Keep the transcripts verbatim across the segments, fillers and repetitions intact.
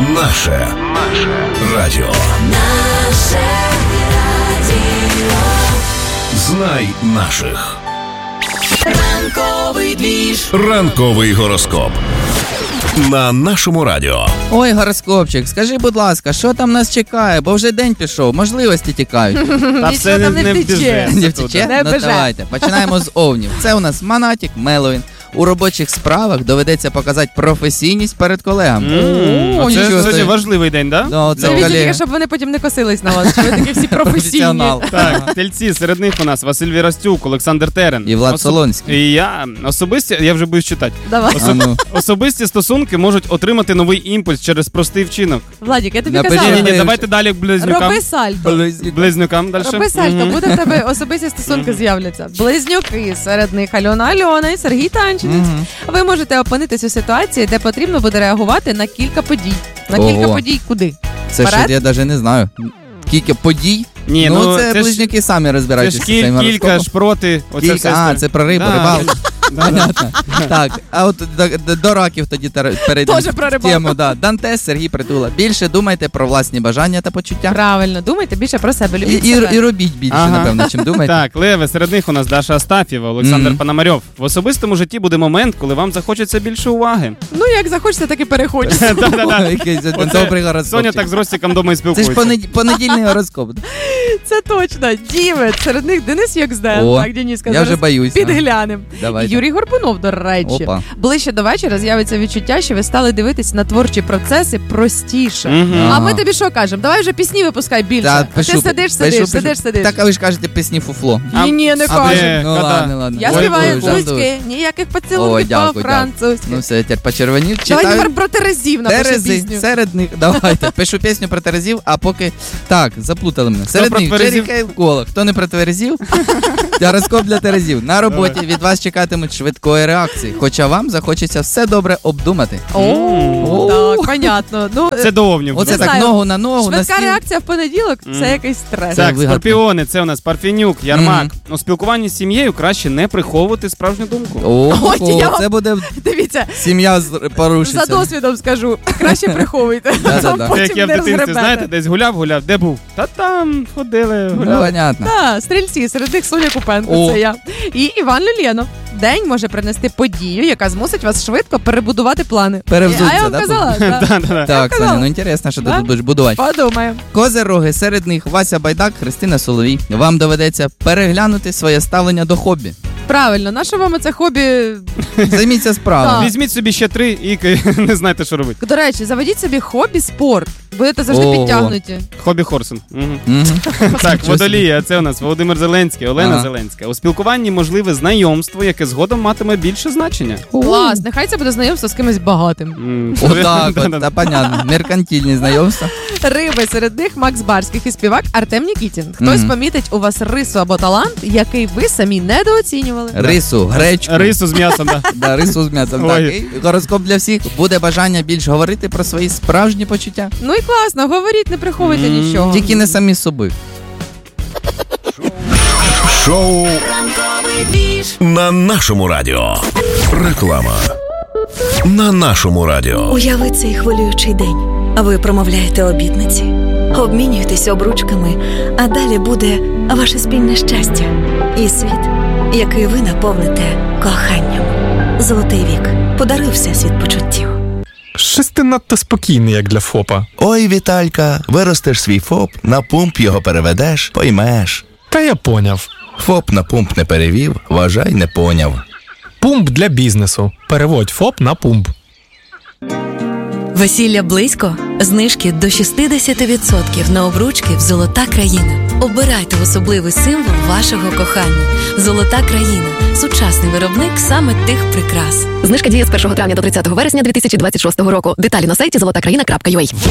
Наше. Наше. Радіо. Наше радіо. Знай наших. Ранковий двіж. Ранковий гороскоп. На нашому радіо. Ой, гороскопчик, скажи, будь ласка, що там нас чекає? Бо вже день пішов, можливості тікають. Та все не, не втече. Не втече? Не Ну беже. давайте, починаємо з овнів. Це у нас Монатік, Меловін. У робочих справах доведеться показати професійність перед колегами. М, О, Оце нічого сьогодні собі. важливий день, да? Ну, це Дивіться тільки, колега. щоб вони потім не косились на вас, що ви такі всі професійні. Професіонал. Так, тельці, серед них у нас Василь Вірастюк, Олександр Терен. І Влад Особ- Солонський. І я особисті, я вже боюсь читати. Давай. А ну. Особисті стосунки можуть отримати новий імпульс через простий вчинок. Владік, я тобі Напиши. казала. Ні, ні, Е, давайте далі к близнюкам. Роби сальто. Близнюкам далі. Роби сальто, буде в тебе особисті стосунки з'являться. Близнюки, серед них Альона Альона і Сергій Танчинець. Ви можете опинитись у ситуації, де потрібно буде реагувати на кілька подій. На Ого. кілька подій куди? Це Вперед? що, я навіть не знаю. Кілька подій? Ні, ну, ну, це, це ж- близнюки самі Це розбираються ж з цим кіль, кілька гороскопом. ж проти. Оце Кілька, вся а, історія. це про рибу, Да. рибалку. Да, да. Понятно. Так, а от до, до, до раків тоді тер- перейдемо Тоже про в рибалку. тему. Да. Дантес, Сергій Притула. Більше думайте про власні бажання та почуття. Правильно, думайте більше про себе, І, любіть і, себе. і робіть більше, Ага. напевно, чим думаєте. Так, леви, серед них у нас Даша Астафєва, Олександр Мгм. Пономарьов. В особистому житті буде момент, коли вам захочеться більше уваги. Ну, як захочете, так і переходьте. Да-да-да. Ой, якийсь Оце добрий гороскоп. Соня так з Ростиком дома і Це ж спілкується. понед- понедільний гороскоп. Це точно. Діви, серед них Денис Йокзден. О, Так, Дениска, я зараз вже боюсь. підглянем. Давайте. Юрій Горбунов, до речі. Опа. Ближче до вечора з'явиться відчуття, що ви стали дивитись на творчі процеси простіше. Мгм. А Ага. ми тобі що кажемо? Давай вже пісні випускай більше. Та, а пишу, ти сидиш, пишу, сидиш, пишу. сидиш, сидиш. Так, а ви ж кажете пісні фуфло. А- Ні, ні, не а кажу. де? Ну Кода? ладно, ладно. Я Ой, співаю ой, жартую. флуськи, ніяких Ой, поцілунків дякую, по-французьки. Ну все, я тепер почервонів. Давай Читаю. тепер про Терезів напиши Терези, пісню. серед них. Давайте, пишу пісню про Терезів, а поки. Так, заплутали мене. Серед про них Терезів? Джері Кейл Кола. Хто не про Терезів? Гороскоп для Терезів. На роботі від вас чекатимуть швидкої реакції, хоча вам захочеться все добре обдумати. О, так, понятно. Ну, Це до овнів. Оце Не так, знаю. ногу на ногу, на швидка стіл. реакція в понеділок Мгм. це якийсь стрес. Це Так, вигадка. скорпіони, це у нас Парфенюк, Ярмак. Мгм. У спілкуванні з сім'єю краще не приховувати справжню думку. О, Ой, я вам- це буде Дивіться, сім'я з- порушиться. за досвідом скажу, краще приховуйте. Да-да-да. Там Це Це потім як я в не дитинстві, розгребете. знаєте, десь гуляв, гуляв, де був? Та там ходили, Ну, гуляли. понятно. Так, стрільці, серед них Соня Купенко, О. це я. І Іван Люленов. День може принести подію, яка змусить вас швидко перебудувати плани. Перевзуться, А я вам да, казала, да. Да-да-да. Так, казала. Соня, ну інтересно, що ти Да? тут будеш будувати. Подумаємо. Козироги, серед них Вася Байдак, Христина Соловій. Вам доведеться переглянути своє ставлення до хобі. Правильно, на що вам це хобі? Займіться справами. Так. Візьміть собі ще три і не знаєте, що робити. До речі, заведіть собі хобі спорт. Будете завжди Ого. підтягнуті. Хобі Хорсен. Мгм. Мгм. Так, Нічого водолії, а це у нас Володимир Зеленський, Олена Ага. Зеленська. У спілкуванні можливе знайомство, яке згодом матиме більше значення. Клас, нехай це буде знайомство з кимось багатим. М, Отак, да-да-да. от, та понятно. Меркантильні знайомства. Риби, серед них Макс Барських і співак Артем Нікітін. Хтось Мгм. помітить у вас рису або талант, який ви самі недооцінювали. Рису, гречку. Рису з м'ясом, да. Да, рису з м'ясом. Так, Ой. і гороскоп для всіх. Буде бажання більш говорити про свої справжні почуття. Ну і класно, говоріть, не приховуйте М. нічого. Тільки не самі з собою. Шоу Ранковий двіж. на нашому радіо. Реклама. На нашому радіо. Уяви цей хвилюючий день. Ви промовляєте обітниці, обмінюєтесь обручками, а далі буде ваше спільне щастя і світ, який ви наповните коханням. Золотий вік. Подаруй всесвіт почуттів. Щось ти надто спокійний, як для ФОПа. Ой, Віталька, виростеш свій ФОП, на пумп його переведеш, поймеш. Та я поняв. ФОП на пумп не перевів, вважай, не поняв. Пумп для бізнесу. Переводь ФОП на пумп. Весілля близько? Знижки до шістдесят відсотків на обручки в «Золота країна». Обирайте особливий символ вашого кохання. «Золота країна» – сучасний виробник саме тих прикрас. Знижка діє з першого травня до тридцятого вересня дві тисячі двадцять шостого року. Деталі на сайті золота країна крапка ю а.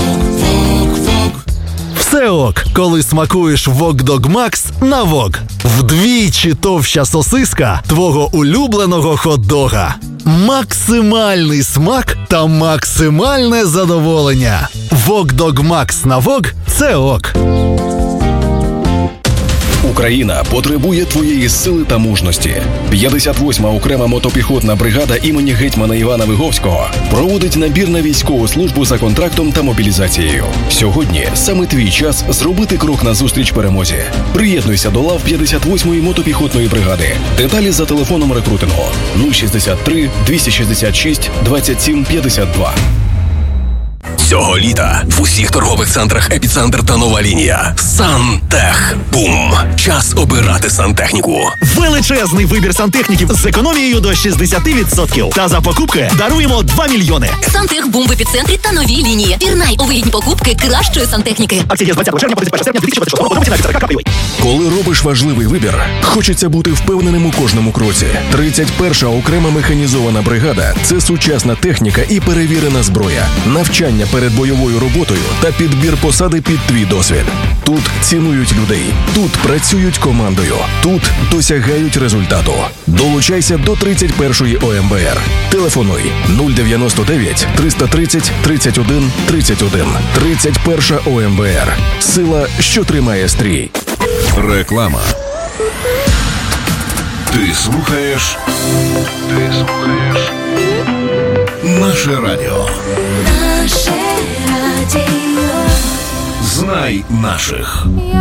Все ок, коли смакуєш Вок-Дог Макс на Вок. Вдвічі товща сосиска твого улюбленого хот-дога. Максимальний смак та максимальне задоволення. Вок-Дог Макс на Вок – це ок. Україна потребує твоєї сили та мужності. п'ятдесят восьма окрема мотопіхотна бригада імені гетьмана Івана Виговського проводить набір на військову службу за контрактом та мобілізацією. Сьогодні саме твій час зробити крок назустріч перемозі. Приєднуйся до лав п'ятдесят восьмої мотопіхотної бригади. Деталі за телефоном рекрутингу нуль шістдесят три двісті шістдесят шість двадцять сім п'ятдесят два. Цього літа в усіх торгових центрах «Епіцентр» та «Нова лінія». Сантехбум. Час обирати сантехніку. Величезний вибір сантехніків з економією до шістдесят відсотків. Та за покупки даруємо два мільйони. Сантехбум в «Епіцентрі» та «Новій лінії». Пірнай у вигідні покупки кращої сантехніки. Акція з двадцятого червня по тридцять перше серпня дві тисячі двадцять шостого року. Подробиці на епіцентр крапка ю а. Коли робиш важливий вибір, хочеться бути впевненим у кожному кроці. тридцять перша окрема механізована бригада – це сучасна техніка і перевірена зброя. Навчання перед бойовою роботою та підбір посади під твій досвід. Тут цінують людей, тут працюють командою, тут досягають результату. Долучайся до тридцять першої о ем бе ер. Телефонуй нуль дев'яносто дев'ять триста тридцять тридцять один тридцять один. тридцять перша о ем бе ер. Сила, що тримає стрій. Реклама. Ти слухаєш. Ти слухаєш. Наше радіо. Наше радіо. Знай наших.